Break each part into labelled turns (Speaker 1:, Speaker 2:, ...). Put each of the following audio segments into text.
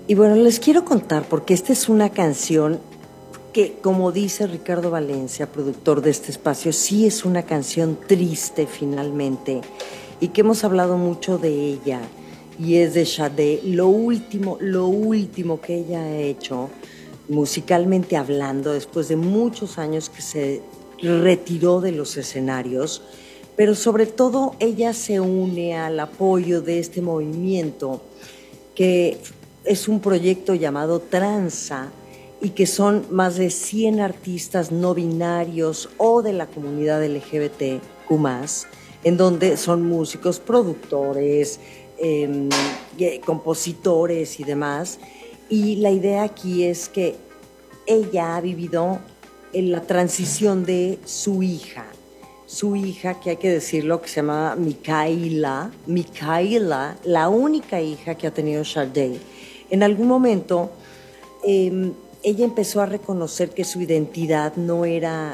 Speaker 1: Y bueno, les quiero contar porque esta es una canción que, como dice Ricardo Valencia, productor de este espacio, sí es una canción triste finalmente y que hemos hablado mucho de ella y es de Sade, lo último que ella ha hecho musicalmente hablando después de muchos años que se retiró de los escenarios, pero sobre todo ella se une al apoyo de este movimiento que es un proyecto llamado Tranza y que son más de 100 artistas no binarios o de la comunidad LGBTQ+, en donde son músicos, productores, compositores y demás. Y la idea aquí es que ella ha vivido en la transición de su hija, que hay que decirlo, que se llama Micaela, la única hija que ha tenido Sade. En algún momento ella empezó a reconocer que su identidad no era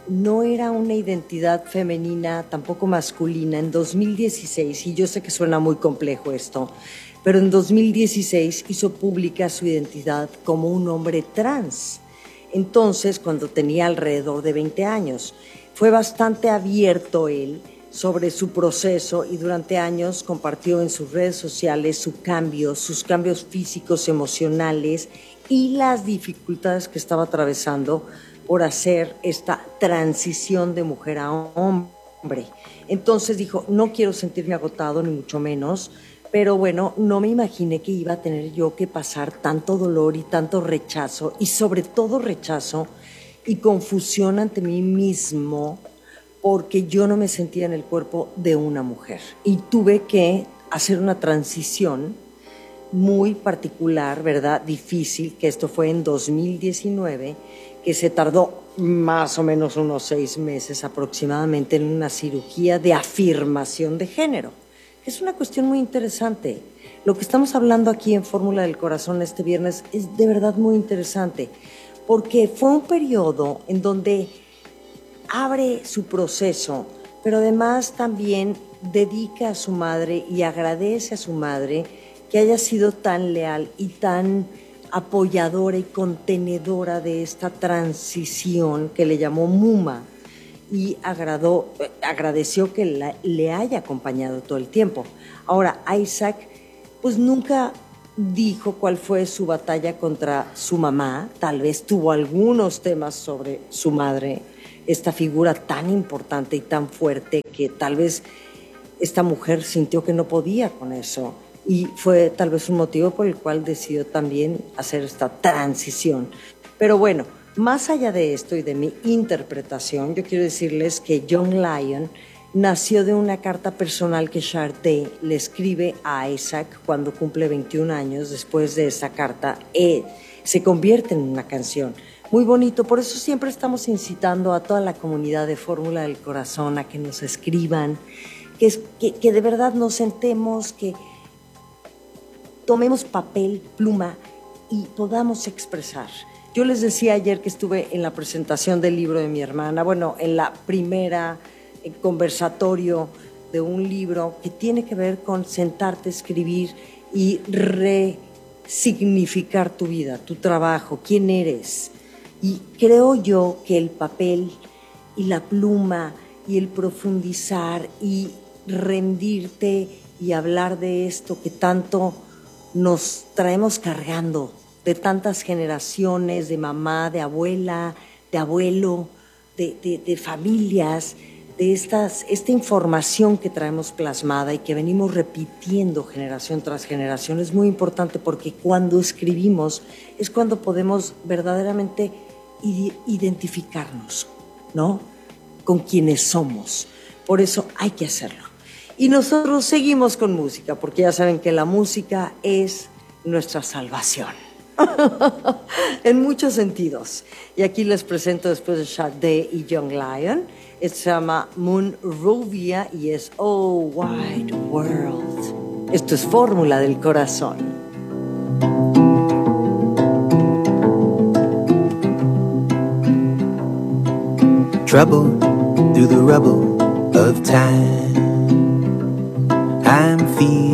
Speaker 1: una identidad femenina, tampoco masculina. En 2016, y yo sé que suena muy complejo esto, pero en 2016 hizo pública su identidad como un hombre trans. Entonces, cuando tenía alrededor de 20 años, fue bastante abierto él sobre su proceso y durante años compartió en sus redes sociales sus cambios físicos, emocionales y las dificultades que estaba atravesando por hacer esta transición de mujer a hombre. Entonces dijo, no quiero sentirme agotado, ni mucho menos, pero bueno, no me imaginé que iba a tener yo que pasar tanto dolor y tanto rechazo, y sobre todo rechazo y confusión ante mí mismo, porque yo no me sentía en el cuerpo de una mujer. Y tuve que hacer una transición muy particular, ¿verdad? Difícil, que esto fue en 2019, que se tardó más o menos unos 6 meses aproximadamente en una cirugía de afirmación de género. Es una cuestión muy interesante. Lo que estamos hablando aquí en Fórmula del Corazón este viernes es de verdad muy interesante, porque fue un periodo en donde abre su proceso, pero además también dedica a su madre y agradece a su madre que haya sido tan leal y tan apoyadora y contenedora de esta transición que le llamó Muma, y agradeció que le haya acompañado todo el tiempo. Ahora, Isaac pues nunca dijo cuál fue su batalla contra su mamá, tal vez tuvo algunos temas sobre su madre, esta figura tan importante y tan fuerte que tal vez esta mujer sintió que no podía con eso, y fue tal vez un motivo por el cual decidió también hacer esta transición. Pero bueno, más allá de esto y de mi interpretación, yo quiero decirles que Young Lion nació de una carta personal que Sade le escribe a Isaac cuando cumple 21 años. Después de esa carta, se convierte en una canción. Muy bonito, por eso siempre estamos incitando a toda la comunidad de Fórmula del Corazón a que nos escriban, que de verdad nos sentemos, que tomemos papel, pluma y podamos expresar. Yo les decía ayer que estuve en la presentación del libro de mi hermana, bueno, en la primera conversatorio de un libro que tiene que ver con sentarte a escribir y resignificar tu vida, tu trabajo, quién eres. Y creo yo que el papel y la pluma y el profundizar y rendirte y hablar de esto que tanto nos traemos cargando de tantas generaciones, de mamá, de abuela, de abuelo, de familias, de esta información que traemos plasmada y que venimos repitiendo generación tras generación, es muy importante, porque cuando escribimos es cuando podemos verdaderamente identificarnos, ¿no?, con quienes somos. Por eso hay que hacerlo. Y nosotros seguimos con música, porque ya saben que la música es nuestra salvación. En muchos sentidos. Y aquí les presento, después de Sade y Young Lion, se llama Monrovia y es Oh Wide World. Esto es Fórmula del Corazón.
Speaker 2: Trouble through the rubble of time, I'm feeling